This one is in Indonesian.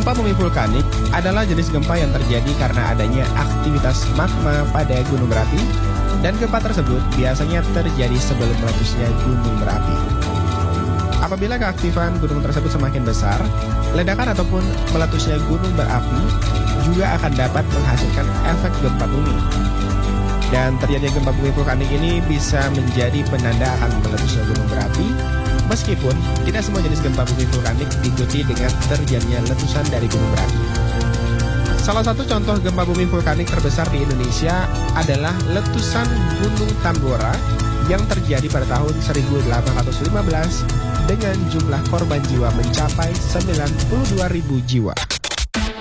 Gempa bumi vulkanik adalah jenis gempa yang terjadi karena adanya aktivitas magma pada gunung berapi, dan gempa tersebut biasanya terjadi sebelum meletusnya gunung berapi. Apabila keaktifan gunung tersebut semakin besar, ledakan ataupun meletusnya gunung berapi juga akan dapat menghasilkan efek gempa bumi. Dan terjadinya gempa bumi vulkanik ini bisa menjadi penanda akan meletusnya gunung berapi, meskipun tidak semua jenis gempa bumi vulkanik diikuti dengan terjadinya letusan dari gunung berapi. Salah satu contoh gempa bumi vulkanik terbesar di Indonesia adalah letusan Gunung Tambora yang terjadi pada tahun 1815 dengan jumlah korban jiwa mencapai 92.000 jiwa.